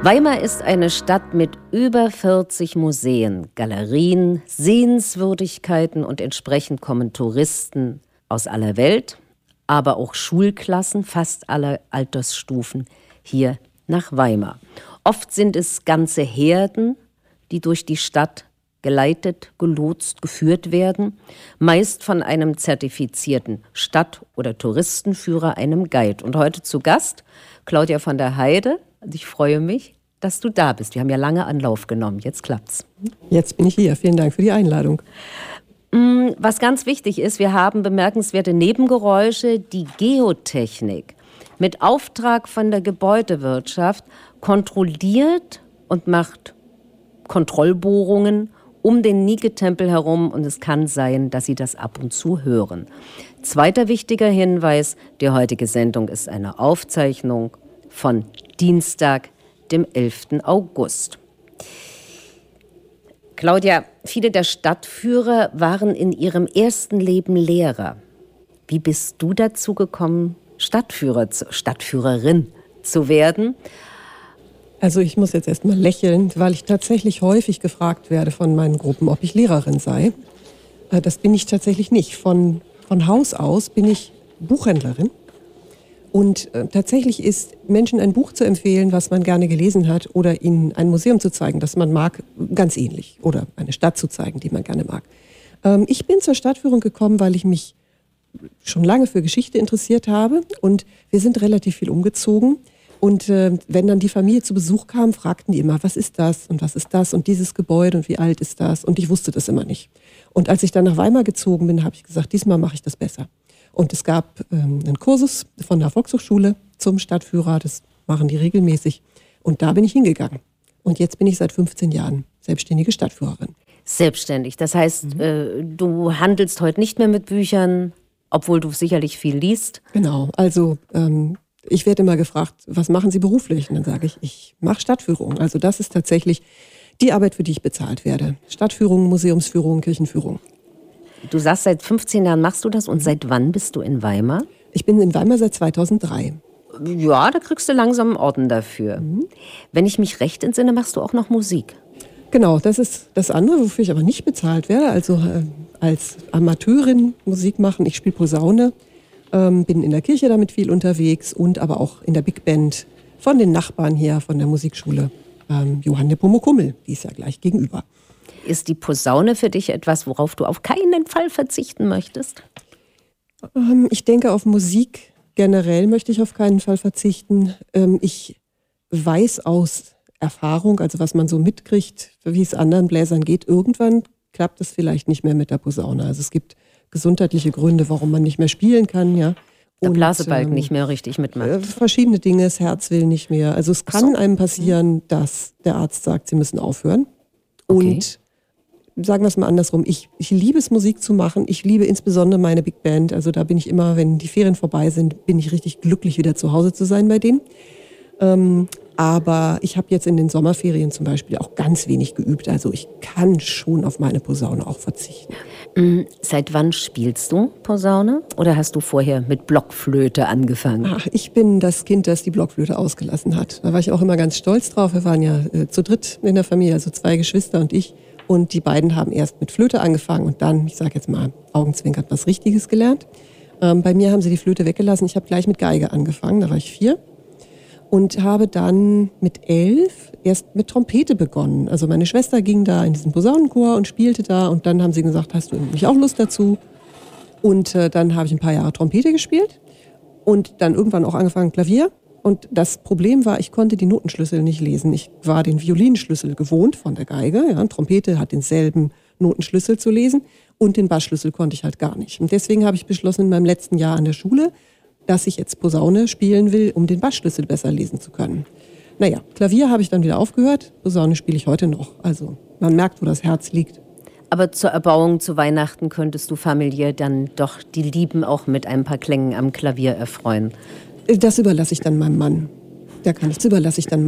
Weimar ist eine Stadt mit über 40 Museen, Galerien, Sehenswürdigkeiten und entsprechend kommen Touristen aus aller Welt, aber auch Schulklassen fast aller Altersstufen hier nach Weimar. Oft sind es ganze Herden, die durch die Stadt geleitet, gelotst, geführt werden, meist von einem zertifizierten Stadt- oder Touristenführer, einem Guide. Und heute zu Gast Claudia von der Heide. Ich freue mich, dass du da bist. Wir haben ja lange Anlauf genommen. Jetzt klappt's. Jetzt bin ich hier. Vielen Dank für die Einladung. Was ganz wichtig ist, wir haben bemerkenswerte Nebengeräusche. Die Geotechnik mit Auftrag von der Gebäudewirtschaft kontrolliert und macht Kontrollbohrungen um den Nike-Tempel herum. Und es kann sein, dass Sie das ab und zu hören. Zweiter wichtiger Hinweis, die heutige Sendung ist eine Aufzeichnung von Dienstag, dem 11. August. Claudia, viele der Stadtführer waren in ihrem ersten Leben Lehrer. Wie bist du dazu gekommen, Stadtführerin zu werden? Also ich muss jetzt erst mal lächeln, weil ich tatsächlich häufig gefragt werde von meinen Gruppen, ob ich Lehrerin sei. Das bin ich tatsächlich nicht. Von Haus aus bin ich Buchhändlerin. Und tatsächlich ist Menschen ein Buch zu empfehlen, was man gerne gelesen hat, oder ihnen ein Museum zu zeigen, das man mag, ganz ähnlich. Oder eine Stadt zu zeigen, die man gerne mag. Ich bin zur Stadtführung gekommen, weil ich mich schon lange für Geschichte interessiert habe. Und wir sind relativ viel umgezogen. Und wenn dann die Familie zu Besuch kam, fragten die immer, was ist das und was ist das und dieses Gebäude und wie alt ist das? Und ich wusste das immer nicht. Und als ich dann nach Weimar gezogen bin, habe ich gesagt, diesmal mache ich das besser. Und es gab einen Kursus von der Volkshochschule zum Stadtführer, das machen die regelmäßig. Und da bin ich hingegangen. Und jetzt bin ich seit 15 Jahren selbstständige Stadtführerin. Selbstständig, das heißt, du handelst heute nicht mehr mit Büchern, obwohl du sicherlich viel liest? Genau, also ich werde immer gefragt, was machen Sie beruflich? Und dann sage ich, ich mache Stadtführung. Also das ist tatsächlich die Arbeit, für die ich bezahlt werde. Stadtführung, Museumsführung, Kirchenführung. Du sagst, seit 15 Jahren machst du das. Und seit wann bist du in Weimar? Ich bin in Weimar seit 2003. Ja, da kriegst du langsam einen Orden dafür. Wenn ich mich recht entsinne, machst du auch noch Musik. Genau, das ist das andere, wofür ich aber nicht bezahlt werde. Also als Amateurin Musik machen. Ich spiele Posaune, bin in der Kirche damit viel unterwegs und aber auch in der Big Band von den Nachbarn hier von der Musikschule Johann Nepomuk Hummel, die ist ja gleich gegenüber. Ist die Posaune für dich etwas, worauf du auf keinen Fall verzichten möchtest? Ich denke, auf Musik generell möchte ich auf keinen Fall verzichten. Ich weiß aus Erfahrung, also was man so mitkriegt, wie es anderen Bläsern geht, irgendwann klappt es vielleicht nicht mehr mit der Posaune. Also es gibt gesundheitliche Gründe, warum man nicht mehr spielen kann, ja. Der Blasebalg nicht mehr richtig mitmacht. Verschiedene Dinge, das Herz will nicht mehr. Also es kann einem passieren, dass der Arzt sagt, Sie müssen aufhören. Okay. Und sagen wir es mal andersrum, ich liebe es, Musik zu machen. Ich liebe insbesondere meine Big Band. Also da bin ich immer, wenn die Ferien vorbei sind, bin ich richtig glücklich, wieder zu Hause zu sein bei denen. Aber ich habe jetzt in den Sommerferien zum Beispiel auch ganz wenig geübt. Also ich kann schon auf meine Posaune auch verzichten. Seit wann spielst du Posaune? Oder hast du vorher mit Blockflöte angefangen? Ach, ich bin das Kind, das die Blockflöte ausgelassen hat. Da war ich auch immer ganz stolz drauf. Wir waren ja zu dritt in der Familie, also 2 Geschwister und ich. Und die beiden haben erst mit Flöte angefangen und dann, ich sage jetzt mal, augenzwinkert, was Richtiges gelernt. Bei mir haben sie die Flöte weggelassen. Ich habe gleich mit Geige angefangen, da war ich 4. Und habe dann mit 11 erst mit Trompete begonnen. Also meine Schwester ging da in diesen Posaunenchor und spielte da. Und dann haben sie gesagt, hast du nicht auch Lust dazu? Und dann habe ich ein paar Jahre Trompete gespielt. Und dann irgendwann auch angefangen Klavier. Und das Problem war, ich konnte die Notenschlüssel nicht lesen. Ich war den Violinschlüssel gewohnt von der Geige. Ja, Trompete hat denselben Notenschlüssel zu lesen. Und den Bassschlüssel konnte ich halt gar nicht. Und deswegen habe ich beschlossen in meinem letzten Jahr an der Schule, dass ich jetzt Posaune spielen will, um den Bassschlüssel besser lesen zu können. Naja, Klavier habe ich dann wieder aufgehört, Posaune spiele ich heute noch. Also man merkt, wo das Herz liegt. Aber zur Erbauung zu Weihnachten könntest du familiär dann doch die Lieben auch mit ein paar Klängen am Klavier erfreuen? Das überlasse ich dann meinem Mann. Der kann das überlasse ich dann